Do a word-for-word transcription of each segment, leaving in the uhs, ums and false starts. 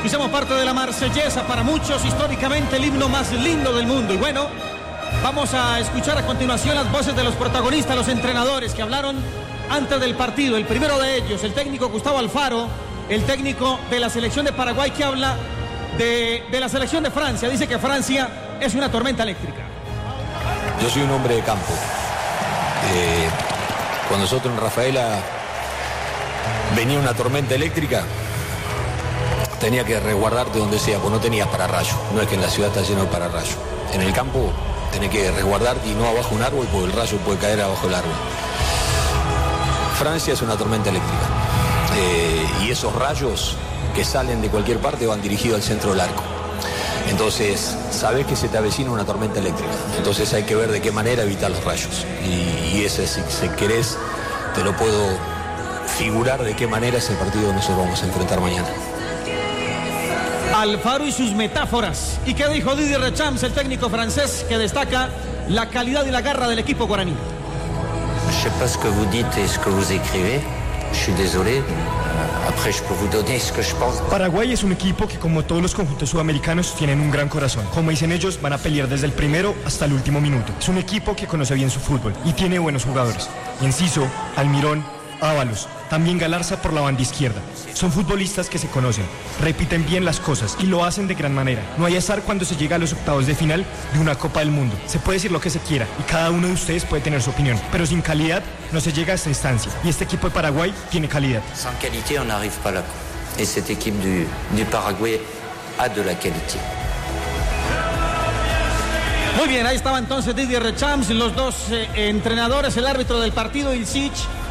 escuchamos parte de la Marsellesa, para muchos históricamente el himno más lindo del mundo. Y bueno, vamos a escuchar a continuación las voces de los protagonistas, los entrenadores que hablaron antes del partido. El primero de ellos, el técnico Gustavo Alfaro, el técnico de la selección de Paraguay, que habla de, de la selección de Francia. Dice que Francia es una tormenta eléctrica. Yo soy un hombre de campo. Eh, cuando nosotros en Rafaela venía una tormenta eléctrica, tenía que resguardarte donde sea, pues no tenías pararrayo. No es que en la ciudad está lleno de pararrayo. En el campo tenés que resguardarte y no abajo un árbol, porque el rayo puede caer abajo el árbol. Francia es una tormenta eléctrica. Eh, y esos rayos que salen de cualquier parte van dirigidos al centro del arco. Entonces, sabés que se te avecina una tormenta eléctrica. Entonces hay que ver de qué manera evitar los rayos. Y, y ese, si, si querés, te lo puedo figurar de qué manera es el partido que nosotros vamos a enfrentar mañana. Alfaro y sus metáforas. ¿Y qué dijo Didier Deschamps, el técnico francés, que destaca la calidad y la garra del equipo guaraní? Je sais pas ce que vous dites et ce que vous écrivez. Je suis désolé. Après, je peux vous donner ce que je pense. Paraguay es un equipo que, como todos los conjuntos sudamericanos, tienen un gran corazón. Como dicen ellos, van a pelear desde el primero hasta el último minuto. Es un equipo que conoce bien su fútbol y tiene buenos jugadores. Enciso, Almirón, Ábalos, también Galarza por la banda izquierda. Son futbolistas que se conocen, repiten bien las cosas y lo hacen de gran manera. No hay azar cuando se llega a los octavos de final de una Copa del Mundo. Se puede decir lo que se quiera y cada uno de ustedes puede tener su opinión, pero sin calidad no se llega a esta instancia. Y este equipo de Paraguay tiene calidad. Sans qualité, on n'arrive pas là. Et cette équipe du, du Paraguay a de la qualité. Muy bien, ahí estaba entonces Didier Deschamps, los dos eh, entrenadores, el árbitro del partido, Illich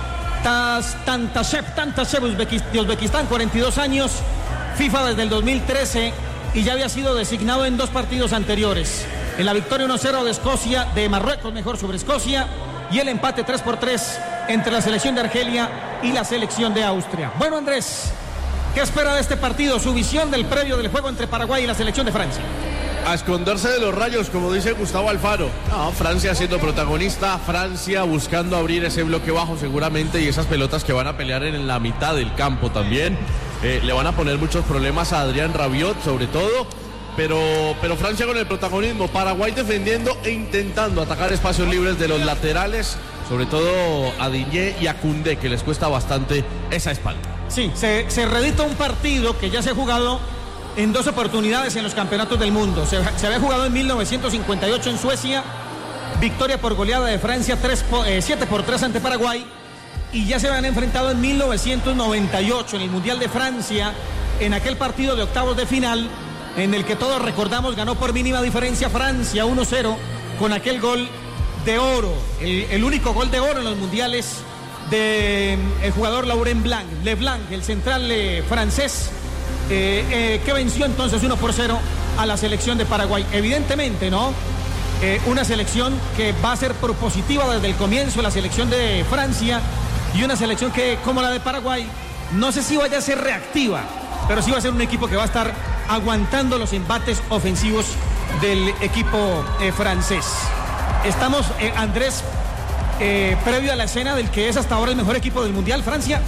Tantashev, Tantashev de Uzbekistán, cuarenta y dos años, FIFA desde el dos mil trece y ya había sido designado en dos partidos anteriores. En la victoria uno cero de Escocia, de Marruecos mejor sobre Escocia, y el empate tres por tres entre la selección de Argelia y la selección de Austria. Bueno, Andrés, ¿qué espera de este partido? Su visión del previo del juego entre Paraguay y la selección de Francia. A esconderse de los rayos, como dice Gustavo Alfaro. No, Francia siendo protagonista, Francia buscando abrir ese bloque bajo seguramente, y esas pelotas que van a pelear en la mitad del campo también. Eh, le van a poner muchos problemas a Adrián Rabiot sobre todo, pero, pero Francia con el protagonismo, Paraguay defendiendo e intentando atacar espacios libres de los laterales, sobre todo a Digne y a Koundé, que les cuesta bastante esa espalda. Sí, se, se reedita un partido que ya se ha jugado en dos oportunidades en los campeonatos del mundo. Se, se había jugado en mil novecientos cincuenta y ocho en Suecia, victoria por goleada de Francia siete por tres ante Paraguay, y ya se habían enfrentado en mil novecientos noventa y ocho en el Mundial de Francia, en aquel partido de octavos de final, en el que todos recordamos ganó por mínima diferencia Francia uno cero, con aquel gol de oro, el, el único gol de oro en los mundiales del de jugador Laurent Blanc, Leblanc, el central eh, francés, Eh, eh, que venció entonces uno por cero a la selección de Paraguay. Evidentemente, ¿no? Eh, una selección que va a ser propositiva desde el comienzo, la selección de Francia, y una selección que, como la de Paraguay, no sé si vaya a ser reactiva, pero sí va a ser un equipo que va a estar aguantando los embates ofensivos del equipo eh, francés. Estamos, eh, Andrés, eh, previo a la escena del que es hasta ahora el mejor equipo del Mundial, Francia.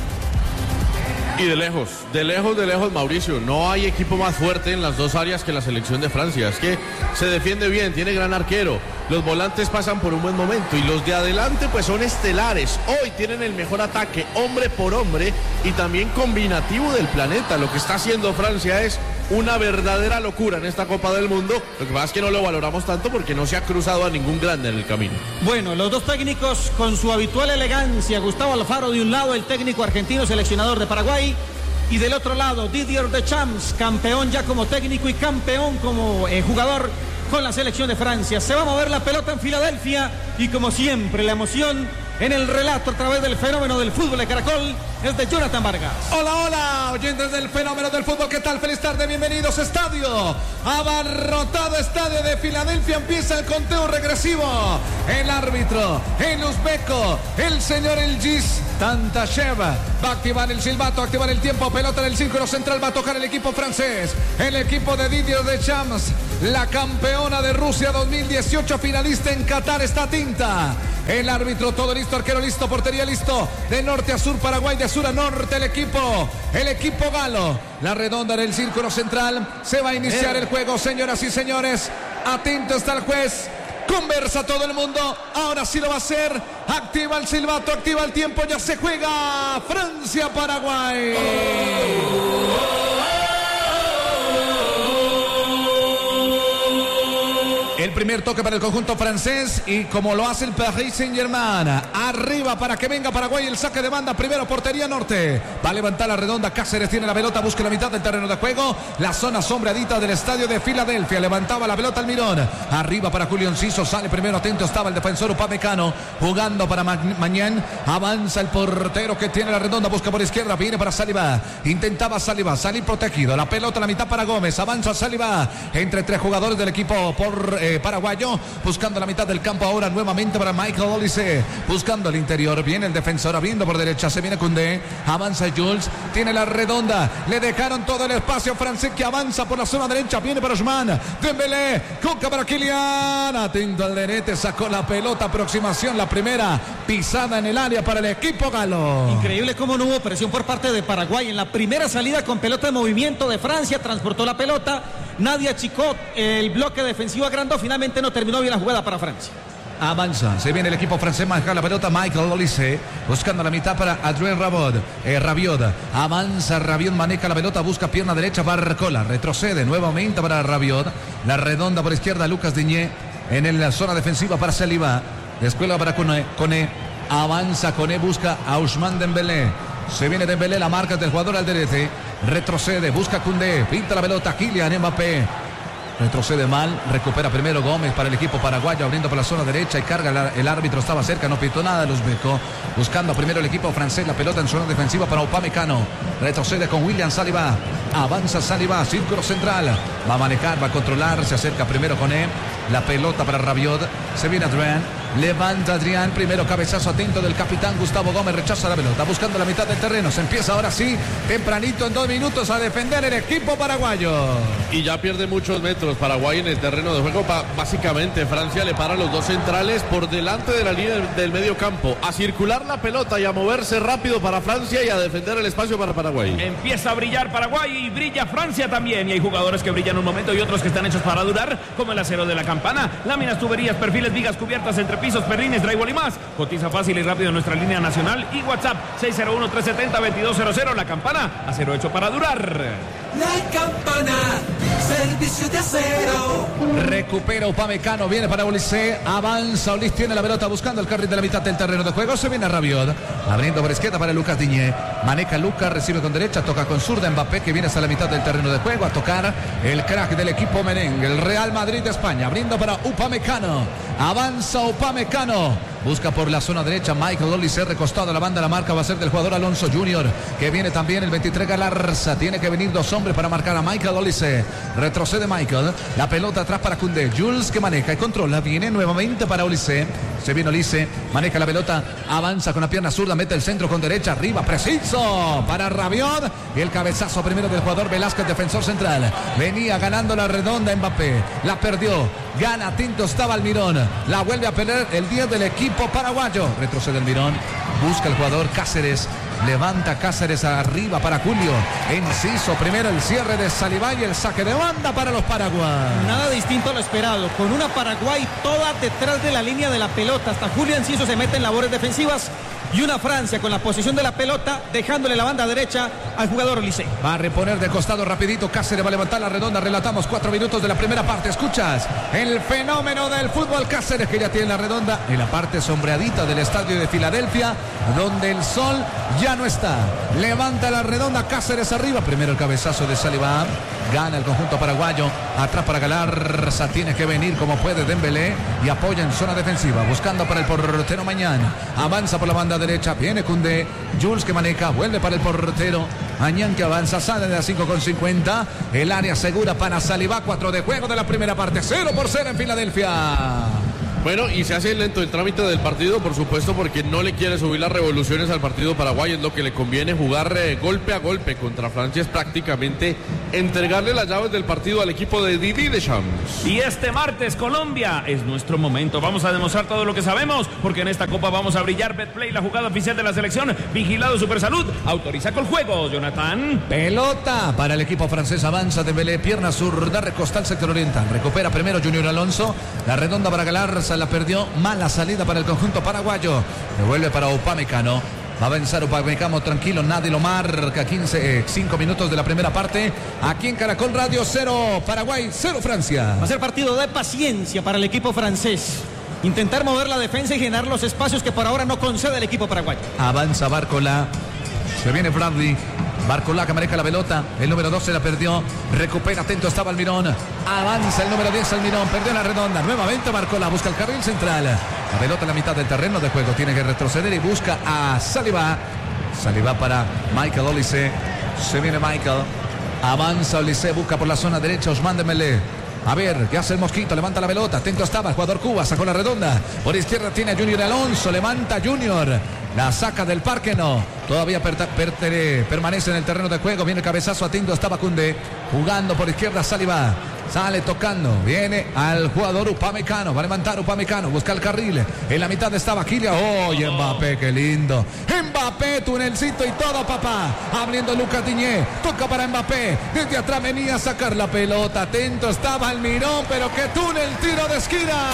Y de lejos, de lejos, de lejos, Mauricio, no hay equipo más fuerte en las dos áreas que la selección de Francia. Es que se defiende bien, tiene gran arquero, los volantes pasan por un buen momento y los de adelante pues son estelares. Hoy tienen el mejor ataque, hombre por hombre, y también combinativo del planeta. Lo que está haciendo Francia es una verdadera locura en esta Copa del Mundo. Lo que pasa es que no lo valoramos tanto porque no se ha cruzado a ningún grande en el camino. Bueno, los dos técnicos con su habitual elegancia, Gustavo Alfaro de un lado, el técnico argentino seleccionador de Paraguay, y del otro lado Didier Deschamps, campeón ya como técnico y campeón como eh, jugador con la selección de Francia. Se va a mover la pelota en Filadelfia y, como siempre, la emoción en el relato a través del fenómeno del fútbol de Caracol es de Jonathan Vargas. Hola, hola, oyentes del fenómeno del fútbol, ¿qué tal? Feliz tarde, bienvenidos a estadio. Abarrotado estadio de Filadelfia, empieza el conteo regresivo. El árbitro, el uzbeco, el señor Illich Tantashev va a activar el silbato, activar el tiempo, pelota en el círculo central, va a tocar el equipo francés. El equipo de Didier Deschamps, la campeona de Rusia dos mil dieciocho, finalista en Qatar, está tinta. El árbitro, todo listo, arquero listo, portería listo. De norte a sur, Paraguay, de sur a norte el equipo. El equipo galo. La redonda del círculo central. Se va a iniciar el juego, señoras y señores. Atento está el juez. Conversa todo el mundo. Ahora sí lo va a hacer. Activa el silbato, activa el tiempo. Ya se juega Francia-Paraguay. El primer toque para el conjunto francés y como lo hace el Paris Saint-Germain, arriba para que venga Paraguay, el saque de banda, primero portería norte, va a levantar la redonda, Cáceres tiene la pelota, busca la mitad del terreno de juego, la zona sombreadita del estadio de Filadelfia, levantaba la pelota Almirón, arriba para Julio Enciso, sale primero, atento estaba el defensor Upamecano, jugando para Mañán, avanza el portero que tiene la redonda, busca por izquierda, viene para Saliba, intentaba Saliba, salir protegido, la pelota a la mitad para Gómez, avanza Saliba, entre tres jugadores del equipo por... Eh, paraguayo, buscando la mitad del campo ahora nuevamente para Michael Olise, buscando el interior, viene el defensor abriendo por derecha, se viene Koundé, avanza Jules, tiene la redonda, le dejaron todo el espacio francés que avanza por la zona derecha, viene para Ousmane, Dembélé, Coca para Kylian, atento al derete, sacó la pelota, aproximación, la primera pisada en el área para el equipo galo. Increíble cómo no hubo presión por parte de Paraguay en la primera salida con pelota de movimiento de Francia, transportó la pelota, nadie achicó el bloque defensivo agrandó, finalmente no terminó bien la jugada para Francia. Avanza, se viene el equipo francés, maneja la pelota Michael Olise, buscando la mitad para Adrien Rabiot, eh, Rabiot, avanza Rabiot, maneja la pelota, busca pierna derecha, Barcola, retrocede nuevamente para Rabiot, la redonda por izquierda, Lucas Digne, en la zona defensiva para Saliba, descuelga para Koné, Koné, avanza Koné, busca a Ousmane Dembélé, se viene Dembélé, la marca del jugador al derecha, retrocede, busca Koundé, pinta la pelota, Kylian Mbappé, retrocede mal, recupera primero Gómez para el equipo paraguayo, abriendo por la zona derecha y carga, la, el árbitro estaba cerca, no pitó nada de los becos, buscando primero el equipo francés, la pelota en zona defensiva para Upamecano, retrocede con William Saliba, avanza Saliba, círculo central, va a manejar, va a controlar, se acerca primero con él, la pelota para Rabiot, se viene Adrián, levanta Adrián, primero cabezazo atento del capitán Gustavo Gómez, rechaza la pelota, buscando la mitad del terreno, se empieza ahora sí, tempranito en dos minutos a defender el equipo paraguayo. Y ya pierde muchos metros Paraguay en el terreno de juego, básicamente Francia le para a los dos centrales por delante de la línea del medio campo, a circular la pelota y a moverse rápido para Francia y a defender el espacio para Paraguay. Empieza a brillar Paraguay y brilla Francia también, y hay jugadores que brillan un momento y otros que están hechos para durar, como el acero de la campana, láminas, tuberías, perfiles, vigas cubiertas, entre pisos, perrines, drywall y más. Cotiza fácil y rápido en nuestra línea nacional y WhatsApp seis cero uno, tres siete cero, dos dos cero cero. La Campana, acero hecho para durar. La Campana, servicio de acero. Recupera Upamecano, viene para Olise, avanza Olise, tiene la pelota buscando el carril de la mitad del terreno de juego, se viene a Rabiot, abriendo por izquierda para Lucas Digne, maneja Lucas, recibe con derecha, toca con zurda, Mbappé que viene hasta la mitad del terreno de juego a tocar el crack del equipo merengue, el Real Madrid de España, abriendo para Upamecano, avanza Upamecano, busca por la zona derecha Michael Olise, recostado a la banda, la marca va a ser del jugador Alonso Junior, que viene también el veintitrés Galarza, tiene que venir dos hombres para marcar a Michael Olise, retrocede Michael, la pelota atrás para Koundé, Jules que maneja y controla, viene nuevamente para Olise, se viene Olise, maneja la pelota, avanza con la pierna zurda, mete el centro con derecha, arriba, preciso para Rabiot, y el cabezazo primero del jugador Velázquez, defensor central, venía ganando la redonda Mbappé, la perdió, gana, atento estaba Almirón, la vuelve a perder el diez del equipo paraguayo, retrocede Almirón, busca el jugador Cáceres, levanta Cáceres arriba para Julio, Enciso, primero el cierre de Saliba y el saque de banda para los paraguayos. Nada distinto a lo esperado, con una Paraguay toda detrás de la línea de la pelota, hasta Julio Enciso se mete en labores defensivas, y una Francia con la posición de la pelota, dejándole la banda derecha al jugador Olise. Va a reponer de costado rapidito, Cáceres va a levantar la redonda, relatamos cuatro minutos de la primera parte, escuchas el fenómeno del fútbol Cáceres que ya tiene la redonda en la parte sombreadita del estadio de Filadelfia, donde el sol ya no está, levanta la redonda, Cáceres arriba, primero el cabezazo de Saliba, gana el conjunto paraguayo, atrás para Galarza, tiene que venir como puede Dembélé y apoya en zona defensiva, buscando para el portero Mañán, avanza por la banda derecha, viene Koundé, Jules que maneja, vuelve para el portero, Mañán que avanza, sale de la cinco con cincuenta, el área segura para Saliba, cuatro de juego de la primera parte, cero por cero en Filadelfia. Bueno, y se hace lento el trámite del partido, por supuesto, porque no le quiere subir las revoluciones al partido paraguayo, es lo que le conviene, jugar eh, golpe a golpe contra Francia es prácticamente entregarle las llaves del partido al equipo de Didier Deschamps. Y este martes, Colombia, es nuestro momento. Vamos a demostrar todo lo que sabemos, porque en esta Copa vamos a brillar. Betplay, la jugada oficial de la selección. Vigilado Supersalud. Autoriza con juego, Jonathan. Pelota para el equipo francés. Avanza Dembélé, pierna zurda, recosta al sector oriental. Recupera primero Junior Alonso. La redonda para Galarza, la perdió. Mala salida para el conjunto paraguayo. Devuelve para Upamecano. Va a avanzar Upamecano tranquilo, nadie lo marca. quince, cinco minutos de la primera parte. Aquí en Caracol Radio, cero Paraguay, cero Francia. Va a ser partido de paciencia para el equipo francés. Intentar mover la defensa y llenar los espacios que por ahora no concede el equipo paraguayo. Avanza Barcola. Se viene Bradley. Barcola que maneja la pelota. El número dos se la perdió. Recupera, atento estaba Almirón. Avanza el número diez Almirón. Perdió la redonda. Nuevamente Barcola. Busca el carril central. La pelota en la mitad del terreno de juego. Tiene que retroceder y busca a Saliba. Saliba para Michael Olise. Se viene Michael. Avanza Olise. Busca por la zona derecha Ousmane Dembélé. A ver, ¿qué hace el Mosquito? Levanta la pelota. Atento estaba el jugador Cuba. Sacó la redonda. Por izquierda tiene a Junior Alonso. Levanta Junior. La saca del parque, no. Todavía per per permanece en el terreno de juego. Viene el cabezazo. Atento estaba Koundé. Jugando por izquierda Saliba. Sale tocando. Viene al jugador Upamecano. Va a levantar Upamecano. Busca el carril. En la mitad estaba Kylian. ¡Oh! Y Mbappé, qué lindo. Mbappé, tunelcito y todo, papá. Abriendo Lucas Digne. Toca para Mbappé. Desde atrás venía a sacar la pelota. Atento estaba Almirón. Pero qué túnel, tiro de esquina.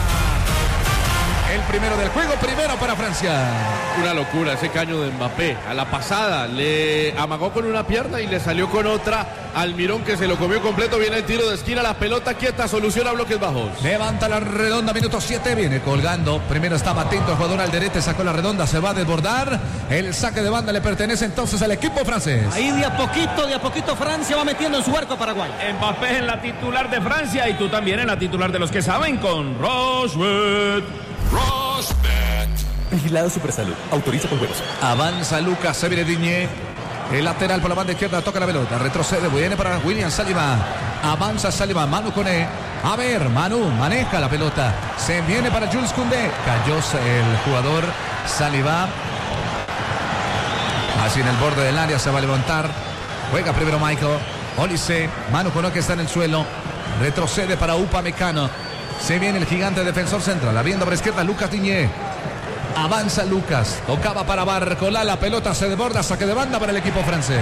El primero del juego, primero para Francia. Una locura ese caño de Mbappé. A la pasada le amagó con una pierna y le salió con otra. Almirón que se lo comió completo. Viene el tiro de esquina, la pelota quieta, soluciona bloques bajos. Levanta la redonda, minuto siete, viene colgando. Primero estaba atento el jugador Alderete, sacó la redonda, se va a desbordar. El saque de banda le pertenece entonces al equipo francés. Ahí de a poquito, de a poquito Francia va metiendo en su arco a Paraguay. Mbappé en la titular de Francia y tú también en la titular de los que saben con Rochebet. Rosbet. Vigilado Supersalud. Autoriza con juegos. Avanza Lucas, se viene Digne. El lateral por la banda izquierda, toca la pelota. Retrocede, viene para William Saliba. Avanza Saliba, Manu Koné. A ver, Manu maneja la pelota. Se viene para Jules Koundé. Cayó el jugador Saliba. Así en el borde del área se va a levantar. Juega primero Michael Olise. Manu Koné que está en el suelo. Retrocede para Upamecano. Se viene el gigante defensor central. Abriendo por izquierda Lucas Digne. Avanza Lucas. Tocaba para Barcola. La pelota se desborda. Saque de banda para el equipo francés.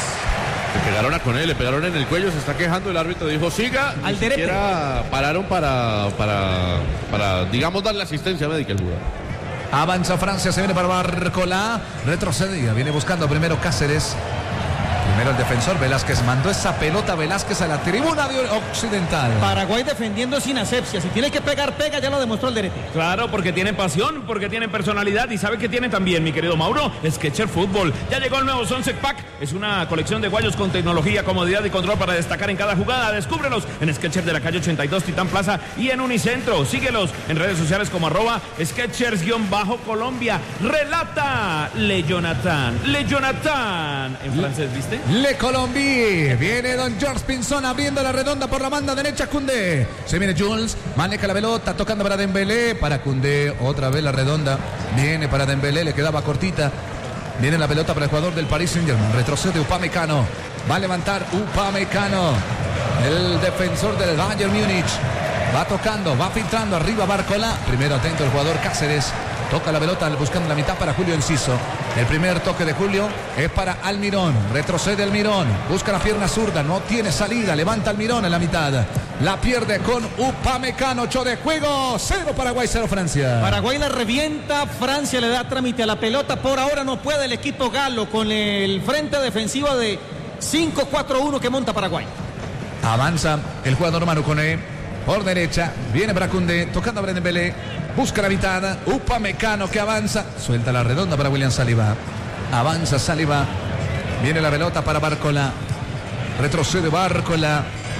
Le pegaron a Koné, le pegaron en el cuello. Se está quejando. El árbitro dijo siga. Ni Al derecho. siquiera pararon para, para, para, digamos, darle asistencia médica al jugador. Avanza Francia. Se viene para Barcola. Retrocedía. Viene buscando primero Cáceres. Primero el defensor Velázquez. Mandó esa pelota Velázquez a la tribuna de occidental. Paraguay defendiendo sin asepsia. Si tiene que pegar, pega. Ya lo demostró el Derete. Claro, porque tienen pasión, porque tienen personalidad y sabe que tienen también, mi querido Mauro, Sketcher Fútbol. Ya llegó el nuevo Sunset Pack. Es una colección de guayos con tecnología, comodidad y control para destacar en cada jugada. Descúbrelos en Sketcher de la calle ochenta y dos, Titán Plaza y en Unicentro. Síguelos en redes sociales como arroba Sketchers-Colombia. Relata Le Jonathan. Le Jonathan. En francés, ¿viste? Le Colombie. Viene don George Pinzón abriendo la redonda por la banda derecha. Koundé. Se viene Jules. Maneja la pelota. Tocando para Dembélé. Para Koundé. Otra vez la redonda. Viene para Dembélé. Le quedaba cortita. Viene la pelota para el jugador del Paris Saint-Germain. Retrocede Upamecano. Va a levantar Upamecano. El defensor del Bayern Múnich. Va tocando. Va filtrando. Arriba Barcola. Primero atento el jugador Cáceres. Toca la pelota buscando la mitad para Julio Enciso. El primer toque de Julio es para Almirón. Retrocede Almirón. Busca la pierna zurda. No tiene salida. Levanta Almirón en la mitad. La pierde con Upamecano. ocho de juego. cero Paraguay, cero Francia. Paraguay la revienta. Francia le da trámite a la pelota. Por ahora no puede el equipo galo con el frente defensivo de cinco cuatro uno que monta Paraguay. Avanza el jugador Manu Koné. Por derecha. Viene para Koundé. Tocando a Dembélé. Busca la mitad. Upamecano que avanza. Suelta la redonda para William Saliba. Avanza Saliba. Viene la pelota para Barcola. Retrocede Barcola.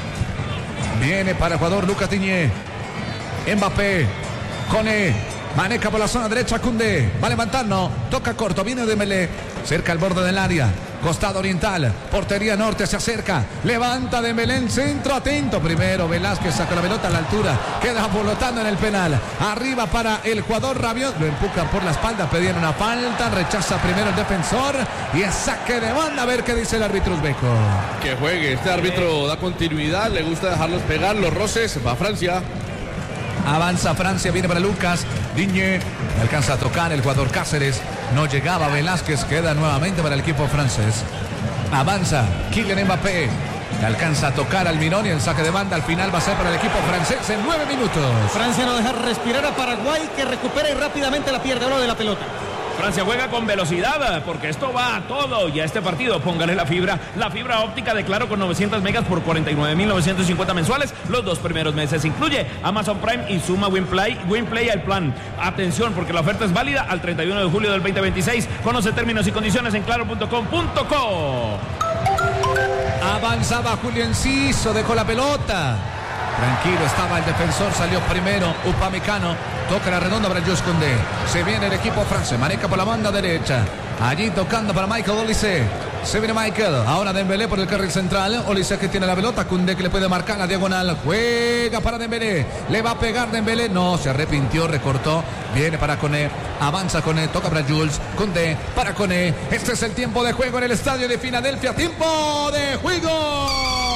Viene para el jugador Lucas Digne. Mbappé. Koné. Maneja por la zona derecha Koundé. Va a levantar, no. Toca corto. Viene Dembélé. Cerca al borde del área. costado oriental, portería norte, se acerca, levanta Dembélé en centro, atento primero, Velázquez saca la pelota a la altura, queda volotando en el penal, arriba para el jugador Rabiot, lo empujan por la espalda, pedían una falta, rechaza primero el defensor y es saque de banda, a ver qué dice el árbitro uzbeco. Que juegue, este árbitro da continuidad, le gusta dejarlos pegar, los roces, va a Francia. Avanza Francia, viene para Lucas Digne, alcanza a tocar el jugador Cáceres, no llegaba Velázquez, queda nuevamente para el equipo francés. Avanza Kylian Mbappé, alcanza a tocar al Mirón y el saque de banda al final va a ser para el equipo francés en nueve minutos. Francia no deja respirar a Paraguay, que recupera y rápidamente la pierde de la pelota. Francia juega con velocidad porque esto va a todo y a este partido póngale la fibra, la fibra óptica de Claro con novecientos megas por cuarenta y nueve mil novecientos cincuenta mensuales, los dos primeros meses incluye Amazon Prime y suma WinPlay, WinPlay al plan. Atención porque la oferta es válida al treinta y uno de julio del veinte veintiséis, conoce términos y condiciones en claro punto com punto co. Avanzaba Julio Enciso, dejó la pelota. Tranquilo estaba el defensor, salió primero Upamecano, toca la redonda para Jules Koundé. Se viene el equipo francés, maneja por la banda derecha. Allí tocando para Michael Olise. Se viene Michael, ahora Dembélé por el carril central. Olise que tiene la pelota, Koundé que le puede marcar la diagonal. Juega para Dembélé, le va a pegar Dembélé. No, se arrepintió, recortó. Viene para Koné, avanza Koné, toca para Jules Koundé, para Koné. Este es el tiempo de juego en el estadio de Filadelfia. Tiempo de juego.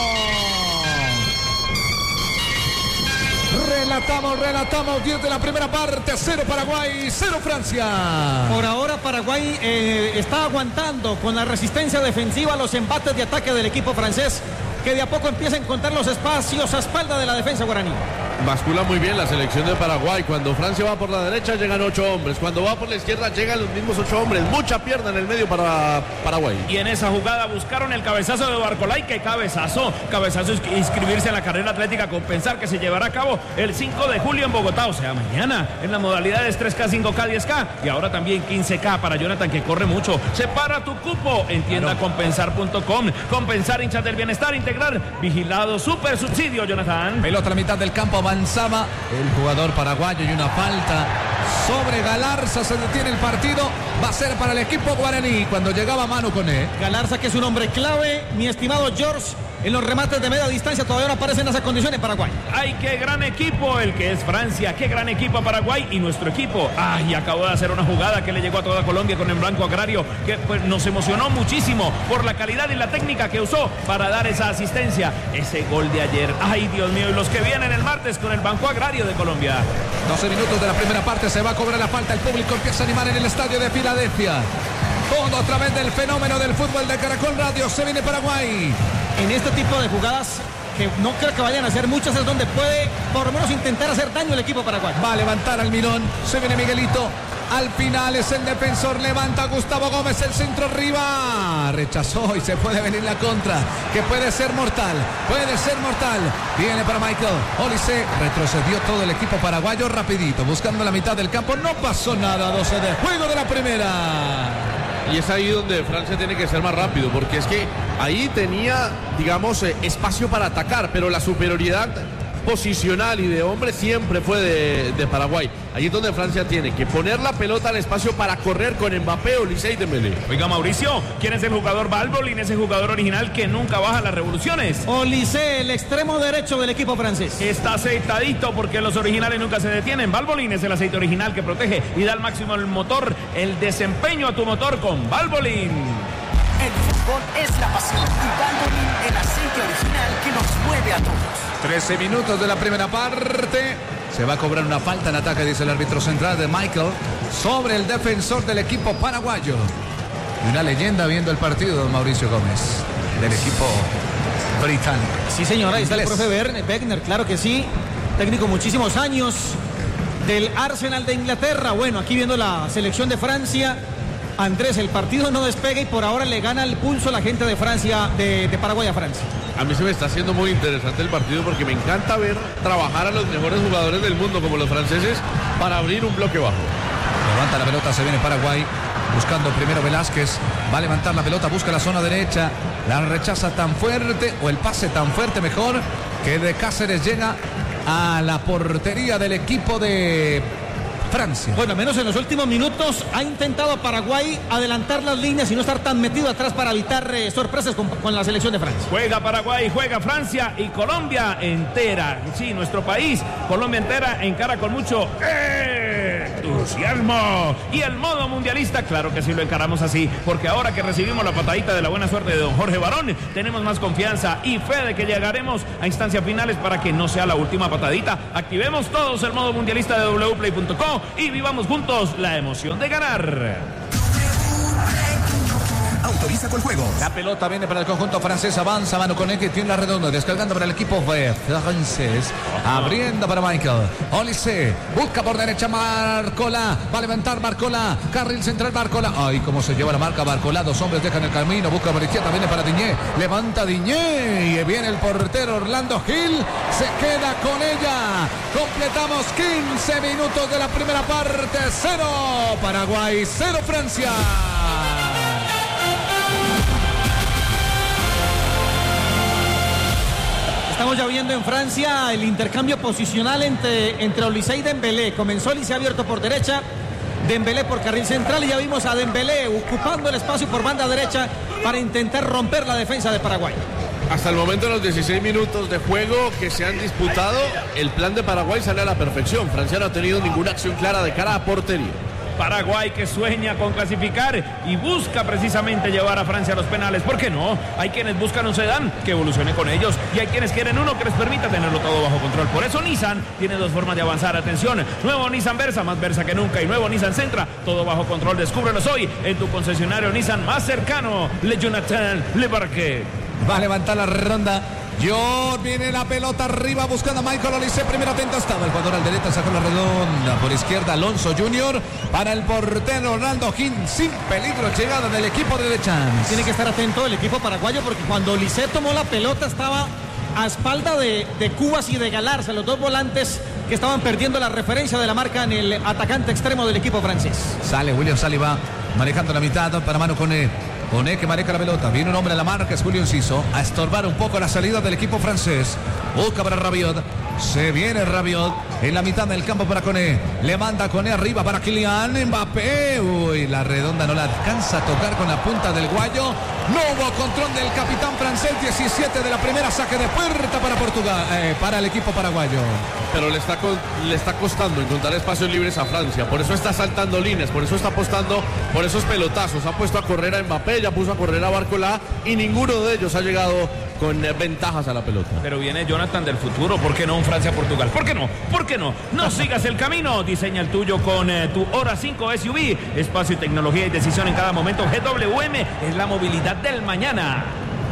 Relatamos, relatamos, diez de la primera parte, cero Paraguay, cero Francia. Por ahora Paraguay eh, está aguantando con la resistencia defensiva los embates de ataque del equipo francés, que de a poco empieza a encontrar los espacios a espalda de la defensa guaraní. Bascula muy bien la selección de Paraguay. Cuando Francia va por la derecha llegan ocho hombres. Cuando va por la izquierda llegan los mismos ocho hombres. Mucha pierna en el medio para Paraguay. Y en esa jugada buscaron el cabezazo de Barcolay. ¡Qué cabezazo! Cabezazo es inscribirse en la carrera atlética con pensar que se llevará a cabo el cinco de julio en Bogotá. O sea, mañana en las modalidades tres K, cinco K, diez K. Y ahora también quince K para Jonathan, que corre mucho. Separa tu cupo en tienda compensar punto com. Compensar, hinchas del bienestar, integrar, vigilado, super subsidio, Jonathan. Pelota a la mitad del campo, avanzaba el jugador paraguayo y una falta sobre Galarza, se detiene el partido, va a ser para el equipo guaraní cuando llegaba Manu Koné. Galarza, que es un hombre clave, mi estimado George, en los remates de media distancia todavía no aparecen esas condiciones Paraguay. ¡Ay, qué gran equipo el que es Francia! ¡Qué gran equipo Paraguay! Y nuestro equipo, ¡ay! Acabó de hacer una jugada que le llegó a toda Colombia con el blanco agrario, que pues, nos emocionó muchísimo por la calidad y la técnica que usó para dar esa asistencia, ese gol de ayer. ¡Ay, Dios mío! Y los que vienen el martes con el Banco Agrario de Colombia. doce minutos de la primera parte, se va a cobrar la falta, el público empieza a animar en el estadio de Filadelfia. Todo a través del fenómeno del fútbol de Caracol Radio, se viene Paraguay. En este tipo de jugadas, que no creo que vayan a hacer muchas, es donde puede por lo menos intentar hacer daño el equipo paraguayo. Va a levantar al Mirón, se viene Miguelito. Al final es el defensor, levanta Gustavo Gómez, el centro arriba. Rechazó y se puede venir la contra, que puede ser mortal, puede ser mortal. Viene para Michael Olise, retrocedió todo el equipo paraguayo rapidito, buscando la mitad del campo. No pasó nada, doce de juego de la primera. Y es ahí donde Francia tiene que ser más rápido, porque es que ahí tenía, digamos, eh, espacio para atacar, pero la superioridad posicional y de hombre siempre fue de, de Paraguay. Ahí es donde Francia tiene que poner la pelota al espacio para correr con Mbappé, Olise y Dembélé. Oiga, Mauricio, ¿quién es el jugador Valbolín, ese jugador original que nunca baja las revoluciones? Olise, el extremo derecho del equipo francés. Está aceitadito porque los originales nunca se detienen. Valbolín es el aceite original que protege y da al máximo el motor, el desempeño a tu motor con Valbolín. El fútbol es la pasión y Valvoline, el aceite original que nos mueve a todos. trece minutos de la primera parte. Se va a cobrar una falta en ataque, dice el árbitro central de Michael, sobre el defensor del equipo paraguayo. Y una leyenda viendo el partido, don Mauricio Gómez, del equipo británico. Sí, señora, ahí está el profe Wegner, claro que sí. Técnico muchísimos años del Arsenal de Inglaterra. Bueno, aquí viendo la selección de Francia. Andrés, el partido no despega y por ahora le gana el pulso a la gente de Francia, de, de Paraguay a Francia. A mí se me está haciendo muy interesante el partido porque me encanta ver trabajar a los mejores jugadores del mundo como los franceses para abrir un bloque bajo. Levanta la pelota, se viene Paraguay, buscando primero Velázquez, va a levantar la pelota, busca la zona derecha, la rechaza tan fuerte, o el pase tan fuerte mejor, que de Cáceres llega a la portería del equipo de Francia. Bueno, menos en los últimos minutos ha intentado Paraguay adelantar las líneas y no estar tan metido atrás para evitar eh, sorpresas con, con la selección de Francia. Juega Paraguay, juega Francia y Colombia entera. Sí, nuestro país, Colombia entera, encara con mucho entusiasmo. Y el modo mundialista, claro que sí lo encaramos así, porque ahora que recibimos la patadita de la buena suerte de don Jorge Barón, tenemos más confianza y fe de que llegaremos a instancias finales para que no sea la última patadita. Activemos todos el modo mundialista de doble u play punto com y vivamos juntos la emoción de ganar. Autoriza con juegos. La pelota viene para el conjunto francés. Avanza Manu Koné, tiene la redonda. Descargando para el equipo francés. Abriendo para Michael Olise. Busca por derecha Barcola. Va a levantar Barcola. Carril central Barcola. Ay, cómo se lleva la marca Barcola. Dos hombres dejan el camino. Busca por izquierda. Viene para Diñé. Levanta Diñé. Y viene el portero Orlando Gil. Se queda con ella. Completamos quince minutos de la primera parte. Cero Paraguay. Cero Francia. Estamos ya viendo en Francia el intercambio posicional entre, entre Olise y Dembélé. Comenzó Olise abierto por derecha, Dembélé por carril central y ya vimos a Dembélé ocupando el espacio por banda derecha para intentar romper la defensa de Paraguay. Hasta el momento, en los dieciséis minutos de juego que se han disputado, el plan de Paraguay sale a la perfección. Francia no ha tenido ninguna acción clara de cara a portería. Paraguay que sueña con clasificar y busca precisamente llevar a Francia a los penales. ¿Por qué no? Hay quienes buscan un sedán que evolucione con ellos y hay quienes quieren uno que les permita tenerlo todo bajo control. Por eso Nissan tiene dos formas de avanzar. Atención, nuevo Nissan Versa, más Versa que nunca, y nuevo Nissan Sentra, todo bajo control. Descúbrelos hoy en tu concesionario Nissan más cercano. Le Jonathan Le Barque. Va a levantar la ronda. Yo viene la pelota arriba buscando a Michael Olise. Primero atento estaba el jugador al derecha, sacó la redonda por izquierda Alonso junior para el portero Orlando Gil. Sin peligro, llegada del equipo de The Chance. Tiene que estar atento el equipo paraguayo porque cuando Olise tomó la pelota estaba a espalda de, de Cubas y de Galarza, los dos volantes que estaban perdiendo la referencia de la marca en el atacante extremo del equipo francés. Sale William Saliba manejando la mitad para Manu Koné. Koné que maneja la pelota. Viene un hombre a la marca, es Julio Enciso, a estorbar un poco la salida del equipo francés. Busca para Rabiot. Se viene Rabiot en la mitad del campo para Koné. Le manda Koné arriba para Kylian Mbappé. Uy, la redonda no la alcanza a tocar con la punta del guayo. No hubo control del capitán francés. diecisiete de la primera, saque de puerta para Portugal, eh, para el equipo paraguayo. Pero le está, le está costando encontrar espacios libres a Francia. Por eso está saltando líneas, por eso está apostando por esos pelotazos. Ha puesto a correr a Mbappé, ya puso a correr a Barcola y ninguno de ellos ha llegado con eh, ventajas a la pelota. Pero viene Jonathan del futuro. ¿Por qué no un Francia-Portugal? ¿Por qué no? ¿Por qué no? No sigas el camino. Diseña el tuyo con eh, tu Hora cinco S U V. Espacio, tecnología y decisión en cada momento. G W M es la movilidad del mañana.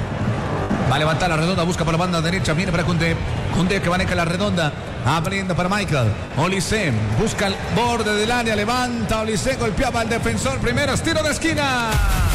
Va a levantar la redonda, busca por la banda derecha, viene para Koundé. Koundé que maneja la redonda, abriendo para Michael Olise, busca el borde del área, levanta Olise, golpeaba al defensor, primero tiro de esquina.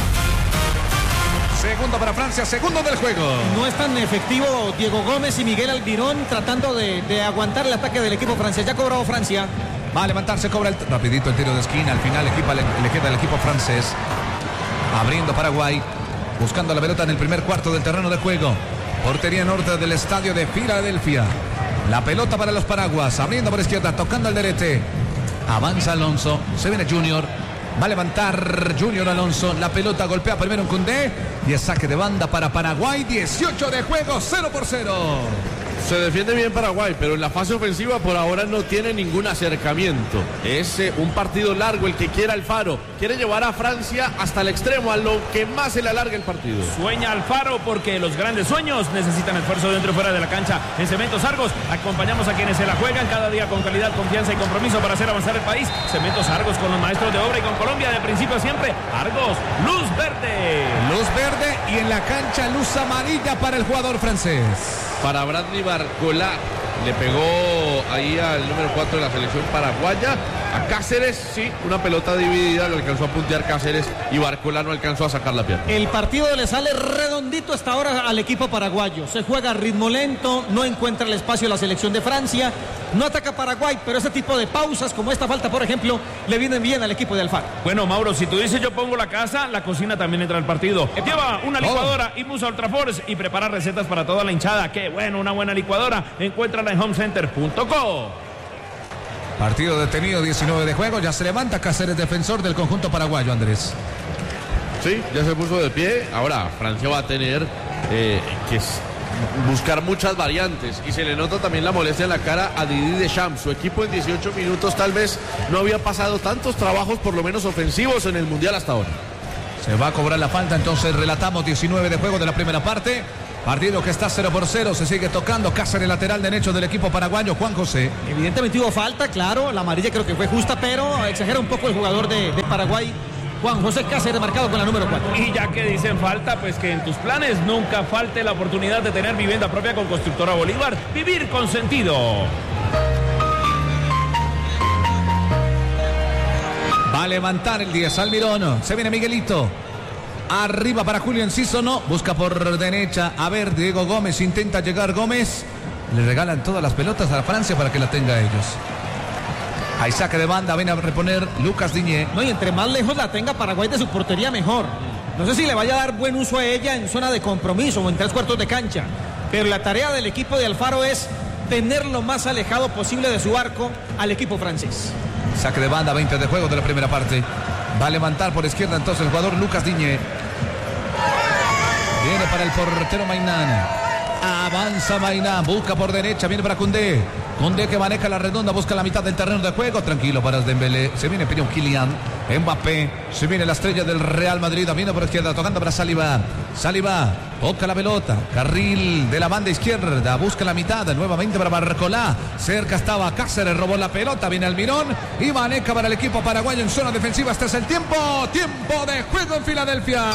Segundo para Francia, segundo del juego. No es tan efectivo Diego Gómez y Miguel Almirón tratando de, de aguantar el ataque del equipo francés. Ya ha cobrado Francia. Va a levantarse, cobra el, rapidito el tiro de esquina, al final equipa, le, le queda el equipo francés. Abriendo Paraguay. Buscando la pelota en el primer cuarto del terreno de juego. Portería norte del estadio de Filadelfia. La pelota para los paraguas. Abriendo por izquierda, tocando al derete. Avanza Alonso. Se viene Junior. Va a levantar Junior Alonso. La pelota golpea primero en Koundé. Y es saque de banda para Paraguay. dieciocho de juego, cero por cero. Se defiende bien Paraguay, pero en la fase ofensiva por ahora no tiene ningún acercamiento. Es eh, un partido largo el que quiere Alfaro. Quiere llevar a Francia hasta el extremo, a lo que más se le alargue el partido. Sueña Alfaro porque los grandes sueños necesitan esfuerzo dentro y fuera de la cancha. En Cementos Argos acompañamos a quienes se la juegan cada día con calidad, confianza y compromiso para hacer avanzar el país. Cementos Argos con los maestros de obra y con Colombia de principio a siempre. Argos, luz verde. Luz verde y en la cancha luz amarilla para el jugador francés. Para Bradley Barcola, le pegó ahí al número cuatro de la selección paraguaya. A Cáceres, sí, una pelota dividida, lo alcanzó a puntear Cáceres y Barcola no alcanzó a sacar la pierna. El partido le sale redondito hasta ahora al equipo paraguayo. Se juega a ritmo lento, no encuentra el espacio la selección de Francia, no ataca Paraguay, pero ese tipo de pausas como esta falta, por ejemplo, le vienen bien al equipo de Alfaro. Bueno, Mauro, si tú dices yo pongo la casa, la cocina también entra al partido. Lleva una licuadora y Musa Ultraforce y prepara recetas para toda la hinchada. Qué bueno, una buena licuadora. Encuéntrala en homecenter punto co. Partido detenido, diecinueve de juego. Ya se levanta Cáceres, defensor del conjunto paraguayo, Andrés. Sí, ya se puso de pie. Ahora Francia va a tener eh, que buscar muchas variantes. Y se le nota también la molestia en la cara a Didier Deschamps. Su equipo en dieciocho minutos tal vez no había pasado tantos trabajos, por lo menos ofensivos, en el Mundial hasta ahora. Se va a cobrar la falta, entonces relatamos diecinueve de juego de la primera parte. Partido que está cero por cero, se sigue tocando. Cáceres, lateral derecho del equipo paraguayo, Juan José. Evidentemente hubo falta, claro, la amarilla creo que fue justa, pero exagera un poco el jugador de, de Paraguay, Juan José Cáceres, marcado con la número cuatro. Y ya que dicen falta, pues que en tus planes nunca falte la oportunidad de tener vivienda propia con Constructora Bolívar. Vivir con sentido. Va a levantar el diez, Almirón. Se viene Miguelito. Arriba para Julio Enciso, no. Busca por derecha. A ver, Diego Gómez. Intenta llegar Gómez. Le regalan todas las pelotas a Francia para que la tenga ellos. Hay saque de banda. Viene a reponer Lucas Diñé. No, y entre más lejos la tenga Paraguay de su portería, mejor. No sé si le vaya a dar buen uso a ella en zona de compromiso o en tres cuartos de cancha. Pero la tarea del equipo de Alfaro es tener lo más alejado posible de su arco al equipo francés. Saque de banda, veinte de juego de la primera parte. Va a levantar por izquierda entonces el jugador Lucas Diñé. Viene para el portero Mainán. Avanza Mainán, busca por derecha, viene para Koundé. Koundé que maneja la redonda, busca la mitad del terreno de juego. Tranquilo para Dembélé. Se viene Pirion Kylian. Mbappé. Se viene la estrella del Real Madrid. Viene por izquierda, tocando para Saliba. Saliba toca la pelota. Carril de la banda izquierda. Busca la mitad. Nuevamente para Barcolá. Cerca estaba Cáceres. Robó la pelota. Viene Almirón. Y maneja para el equipo paraguayo en zona defensiva. Este es el tiempo. Tiempo de juego en Filadelfia.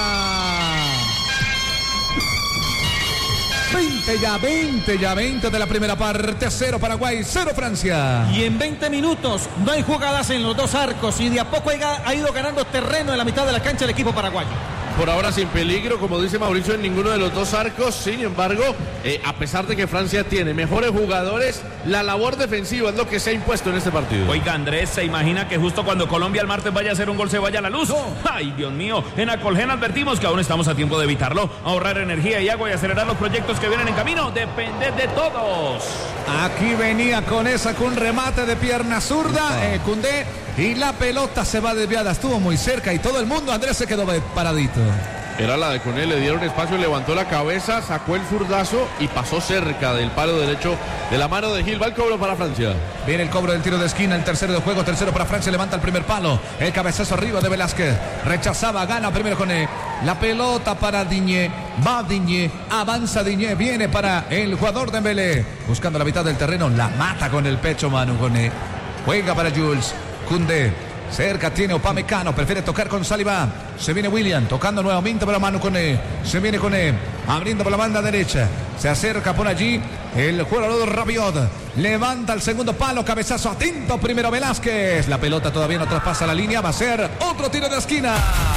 veinte ya, veinte ya, veinte de la primera parte, cero Paraguay, cero Francia. Y en veinte minutos no hay jugadas en los dos arcos y de a poco ha ido ganando terreno en la mitad de la cancha el equipo paraguayo. Por ahora sin peligro, como dice Mauricio, en ninguno de los dos arcos. Sin embargo, eh, a pesar de que Francia tiene mejores jugadores, la labor defensiva es lo que se ha impuesto en este partido. Oiga, Andrés, ¿se imagina que justo cuando Colombia el martes vaya a hacer un gol se vaya a la luz? No. Ay, Dios mío, en Acolgen advertimos que aún estamos a tiempo de evitarlo. Ahorrar energía y agua y acelerar los proyectos que vienen en camino depende de todos. Aquí venía con esa, con un remate de pierna zurda, eh, Koundé. Y la pelota se va desviada, estuvo muy cerca y todo el mundo, Andrés, se quedó paradito. Era la de Koundé, le dieron espacio, levantó la cabeza, sacó el zurdazo y pasó cerca del palo derecho de la mano de Gil. Va el cobro para Francia. Viene el cobro del tiro de esquina, el tercero de juego, tercero para Francia, levanta el primer palo. El cabezazo arriba de Velázquez, rechazaba, gana primero con él. La pelota para Diñé, va Diñé, avanza Diñé, viene para el jugador Dembélé. Buscando la mitad del terreno, la mata con el pecho Manu Koné. Juega para Jules. Koundé, cerca tiene Upamecano, prefiere tocar con Saliba. Se viene William, tocando nuevamente para Manu Koné. Se viene Koné, abriendo por la banda derecha. Se acerca por allí el jugador Rabiot. Levanta el segundo palo, cabezazo atento primero Velázquez. La pelota todavía no traspasa la línea, va a ser otro tiro de esquina.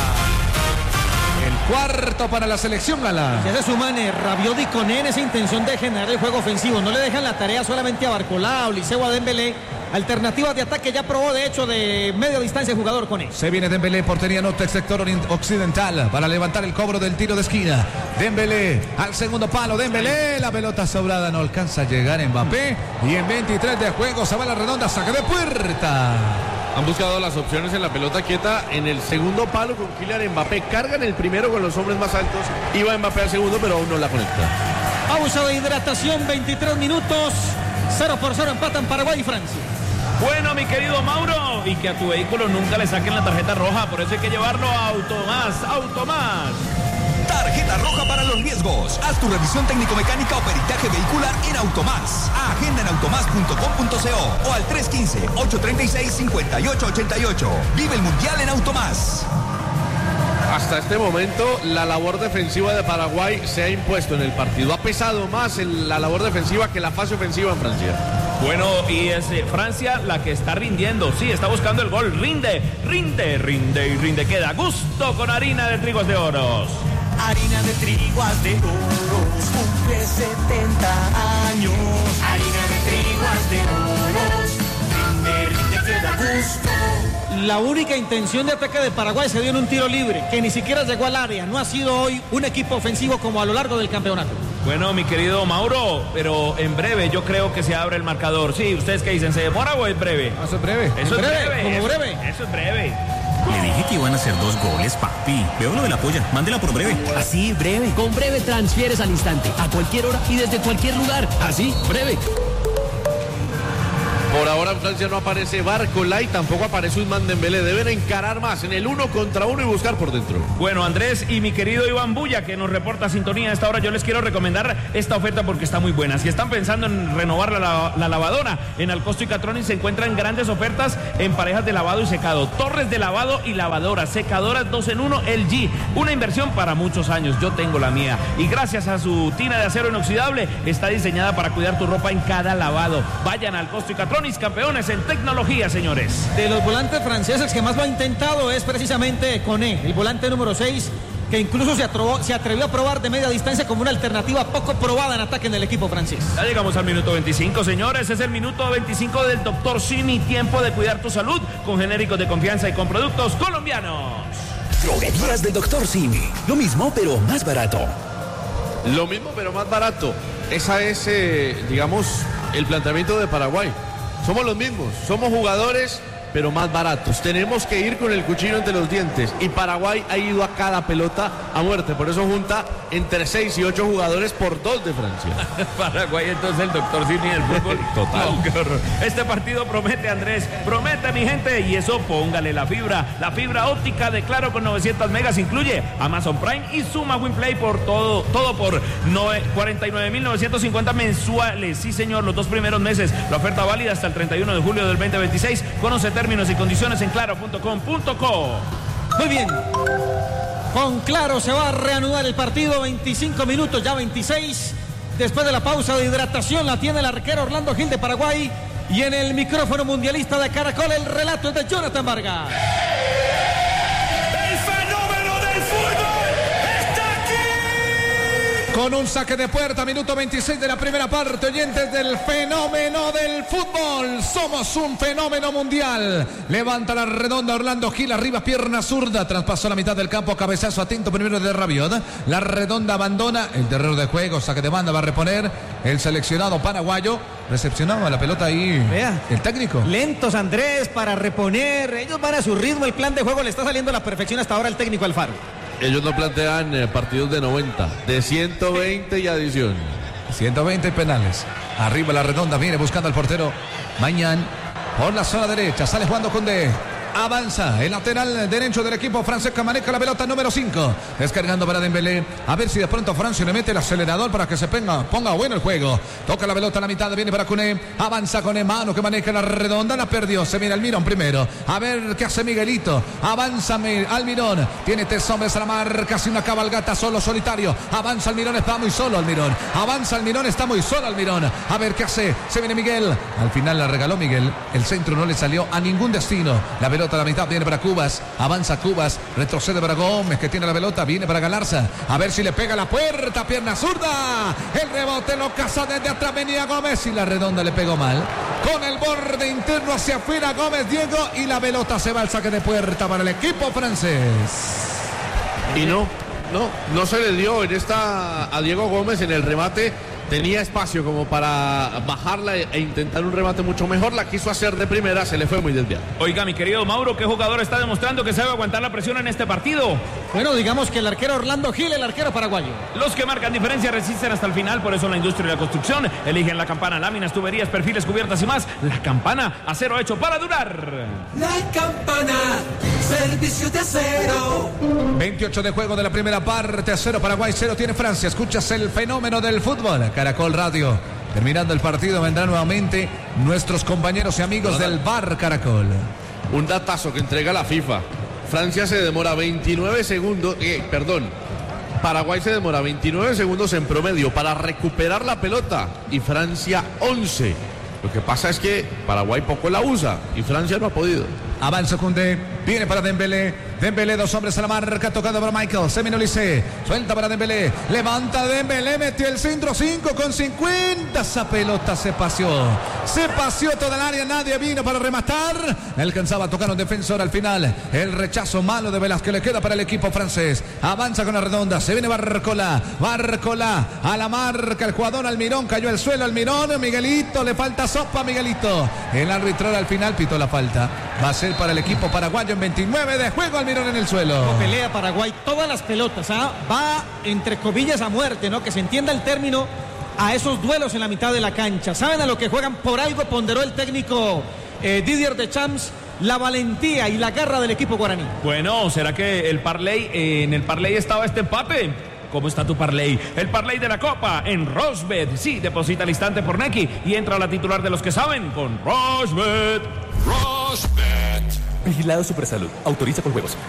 El cuarto para la selección gala. Ya se suman eh, Rabiot y Koné en esa intención de generar el juego ofensivo. No le dejan la tarea solamente a Barcolá, a Oliseu, a Dembélé. Alternativas de ataque ya probó de hecho de media distancia el jugador Koné. Se viene Dembélé, portería norte, sector occidental, para levantar el cobro del tiro de esquina. Dembélé al segundo palo, Dembélé, la pelota sobrada, no alcanza a llegar Mbappé. Y en veintitrés de juego se va a la redonda, saque de puerta. Han buscado las opciones en la pelota quieta en el segundo palo con Kylian Mbappé. Cargan el primero con los hombres más altos. Iba Mbappé al segundo, pero aún no la conecta. Pausa de hidratación, veintitrés minutos. cero por cero empatan Paraguay y Francia. Bueno, mi querido Mauro, y que a tu vehículo nunca le saquen la tarjeta roja, por eso hay que llevarlo a Automás, Automás. Tarjeta roja para los riesgos. Haz tu revisión técnico-mecánica o peritaje vehicular en Automás. Agenda en automás punto com punto co o al tres uno cinco, ocho tres seis, cinco ocho ocho ocho. Vive el Mundial en Automás. Hasta este momento la labor defensiva de Paraguay se ha impuesto en el partido. Ha pesado más en la labor defensiva que la fase ofensiva en Francia. Bueno, y es eh, Francia la que está rindiendo. Sí, está buscando el gol. Rinde, rinde, rinde y rinde. Queda gusto con harina de trigos de oros. Harina de triguas de oros, cumple setenta años. Harina de triguas de oros, rinde, rinde, queda gusto. La única intención de ataque de Paraguay se dio en un tiro libre, que ni siquiera llegó al área. No ha sido hoy un equipo ofensivo como a lo largo del campeonato. Bueno, mi querido Mauro, pero en breve yo creo que se abre el marcador. Sí, ¿ustedes qué dicen? ¿Se demora o es breve? Eso es breve. Eso es breve, breve, como eso, breve. Eso es breve. Le dije que iban a ser dos goles, papi. Veo lo de la polla. Mándela por breve. Así, breve. Con breve transfieres al instante, a cualquier hora y desde cualquier lugar. Así, breve. Por ahora en Francia no aparece Barcola y tampoco aparece Ousmane Dembélé. Deben encarar más en el uno contra uno y buscar por dentro. Bueno, Andrés y mi querido Iván Bulla, que nos reporta sintonía a esta hora, yo les quiero recomendar esta oferta porque está muy buena. Si están pensando en renovar la, la lavadora, en Alcosto y Catroni se encuentran grandes ofertas en parejas de lavado y secado, torres de lavado y lavadoras, secadoras dos en uno L G. Una inversión para muchos años. Yo tengo la mía. Y gracias a su tina de acero inoxidable, está diseñada para cuidar tu ropa en cada lavado. Vayan a Alcosto y Catroni, campeones en tecnología, señores. De los volantes franceses que más lo ha intentado es precisamente Koné, el volante número seis, que incluso se, atrobó, se atrevió a probar de media distancia como una alternativa poco probada en ataque en el equipo francés. Ya llegamos al minuto veinticinco, señores. Es el minuto veinticinco del doctor Simi. Tiempo de cuidar tu salud con genéricos de confianza y con productos colombianos. Droguerías del doctor Simi. Lo mismo, pero más barato. Lo mismo, pero más barato. Esa es, eh, digamos, el planteamiento de Paraguay. Somos los mismos, somos jugadores, pero más baratos. Tenemos que ir con el cuchillo entre los dientes. Y Paraguay ha ido a cada pelota a muerte. Por eso junta entre seis y ocho jugadores por dos de Francia. Paraguay, entonces el doctor Simi del fútbol. Total. No, qué horror. Este partido promete, Andrés. Promete, mi gente. Y eso, póngale la fibra. La fibra óptica de Claro con novecientos megas incluye Amazon Prime y Suma Winplay por todo, todo por cuarenta y nueve mil novecientos cincuenta mensuales. Sí, señor, los dos primeros meses. La oferta válida hasta el treinta y uno de julio del veinte veintiséis. Conoce términos y condiciones en claro punto com punto co. Muy bien. Con Claro se va a reanudar el partido. veinticinco minutos, ya veintiséis. Después de la pausa de hidratación la tiene el arquero Orlando Gil de Paraguay. Y en el micrófono mundialista de Caracol el relato es de Jonathan Vargas. El fenómeno del fútbol está aquí. Con un saque de puerta, minuto veintiséis de la primera parte, oyentes del fenómeno del fútbol. Somos un fenómeno mundial. Levanta la redonda Orlando Gil, arriba pierna zurda, traspasó la mitad del campo, cabezazo atento primero de Rabiot. La redonda abandona el terreno de juego, saque de banda, va a reponer el seleccionado paraguayo. Recepcionaba la pelota ahí. Vea, el técnico. Lentos, Andrés, para reponer. Ellos van a su ritmo, el plan de juego le está saliendo a la perfección hasta ahora el técnico Alfaro. Ellos no plantean eh, partidos de noventa, de ciento veinte y adición. ciento veinte penales. Arriba la redonda, viene buscando al portero Mañán. Por la zona derecha, sale jugando con D. Avanza el lateral derecho del equipo francés que maneja la pelota número cinco. Descargando para Dembélé. A ver si de pronto Francia le mete el acelerador para que se ponga, ponga bueno el juego. Toca la pelota a la mitad, viene para Koné. Avanza Koné, mano que maneja la redonda. La perdió, se mira Almirón primero. A ver qué hace Miguelito. Avanza Almirón. Tiene tres hombres a la marca. Casi una cabalgata solo, solitario. Avanza Almirón, está muy solo Almirón. Avanza Almirón, está muy solo Almirón. A ver qué hace. Se viene Miguel. Al final la regaló Miguel. El centro no le salió a ningún destino. La pelota a la mitad viene para Cubas, avanza Cubas, retrocede para Gómez que tiene la pelota, viene para Galarza, a ver si le pega la puerta, pierna zurda, el rebote lo caza desde atrás, venía Gómez y la redonda le pegó mal, con el borde interno hacia afuera Gómez Diego y la pelota se va al saque de puerta para el equipo francés. Y no, no, no se le dio en esta a Diego Gómez en el remate. Tenía espacio como para bajarla e intentar un remate mucho mejor. La quiso hacer de primera, se le fue muy desviado. Oiga, mi querido Mauro, ¿qué jugador está demostrando que sabe aguantar la presión en este partido? Bueno, digamos que el arquero Orlando Gil, el arquero paraguayo. Los que marcan diferencia resisten hasta el final, por eso la industria y la construcción eligen la Campana, láminas, tuberías, perfiles, cubiertas y más. La Campana, acero hecho para durar. La Campana, servicio de acero. veintiocho de juego de la primera parte, cero Paraguay, cero tiene Francia. Escuchas el fenómeno del fútbol. Caracol Radio. Terminando el partido vendrán nuevamente nuestros compañeros y amigos del Bar Caracol. Un datazo que entrega la FIFA. Francia se demora veintinueve segundos, eh, perdón, Paraguay se demora veintinueve segundos en promedio para recuperar la pelota y Francia once. Lo que pasa es que Paraguay poco la usa y Francia no ha podido. Avanza Koundé. Viene para Dembélé. Dembélé, dos hombres a la marca. Tocando para Michael. Seminolise. Suelta para Dembélé. Levanta Dembélé. Metió el centro. cinco con cincuenta. Esa pelota se paseó. Se paseó toda el área. Nadie vino para rematar. Alcanzaba a tocar un defensor al final. El rechazo malo de Velázquez le queda para el equipo francés. Avanza con la redonda. Se viene Barcola. Barcola a la marca. El jugador Almirón. Cayó al suelo Almirón. Miguelito. Le falta sopa a Miguelito. El árbitro al final pitó la falta. Va a ser para el equipo paraguayo en veintinueve de juego. Almirón en el suelo. No pelea Paraguay todas las pelotas. ¿ah? Va entre comillas a muerte, ¿no? Que se entienda el término a esos duelos en la mitad de la cancha. ¿Saben a lo que juegan? Por algo ponderó el técnico eh, Didier Deschamps la valentía y la garra del equipo guaraní. Bueno, ¿será que el parlay, eh, en el parlay estaba este empate? ¿Cómo está tu parlay? El parlay de la Copa en Rosbet. Sí, deposita al instante por Nequi y entra a la titular de los que saben con Rosbet. Rosbet. Vigilado Supersalud. Autoriza con juegos.